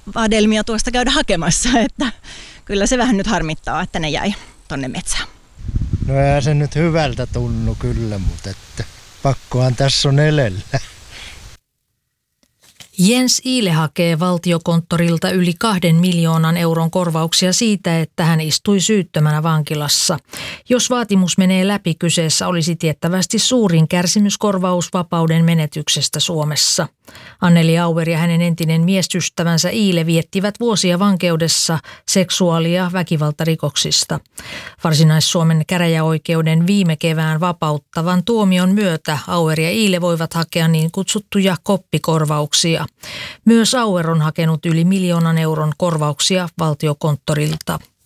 vadelmia tuosta käydä hakemassa, että kyllä se vähän nyt harmittaa, että ne jäi tonne metsään. No eihän se nyt hyvältä tunnu kyllä, mutta että pakkohan tässä on elellä. Jens Iile hakee Valtiokonttorilta yli 2 miljoonan euron korvauksia siitä, että hän istui syyttömänä vankilassa. Jos vaatimus menee läpi, kyseessä olisi tiettävästi suurin kärsimyskorvaus vapauden menetyksestä Suomessa. Anneli Auer ja hänen entinen miesystävänsä Iile viettivät vuosia vankeudessa seksuaali- ja väkivaltarikoksista. Varsinais-Suomen käräjäoikeuden viime kevään vapauttavan tuomion myötä Auer ja Iile voivat hakea niin kutsuttuja koppikorvauksia. Myös Auer on hakenut yli 1 miljoonan euron korvauksia Valtiokonttorilta.